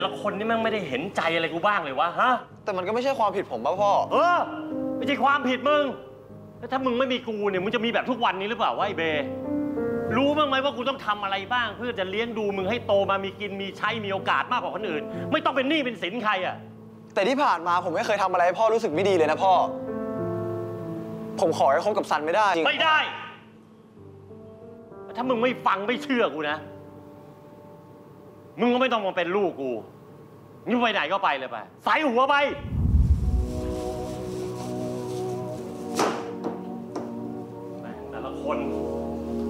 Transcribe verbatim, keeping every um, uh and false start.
แล้วคนนี่แม่งไม่ได้เห็นใจอะไรกูบ้างเลยวะฮะแต่มันก็ไม่ใช่ความผิดผมป่ะพ่อเออไม่ใช่ความผิดมึงแล้วถ้ามึงไม่มีกูเนี่ยมึงจะมีแบบทุกวันนี้หรือเปล่าวะไอ้เบรู้บ้างไหมว่ากูต้องทำอะไรบ้างเพื่อจะเลี้ยงดูมึงให้โตมามีกินมีใช้มีโอกาสมากกว่าคนอื่นไม่ต้องเป็นหนี้เป็นสินใครอ่ะแต่ที่ผ่านมาผมไม่เคยทำอะไรให้พ่อรู้สึกไม่ดีเลยนะพ่อผมขอให้คบกับซันไม่ได้ไม่ได้ถ้ามึงไม่ฟังไม่เชื่อกูนะมึงก็ไม่ต้องมาเป็นลูกกูมึงไปไหนก็ไปเลยไปใส่หัวไปแต่ละคน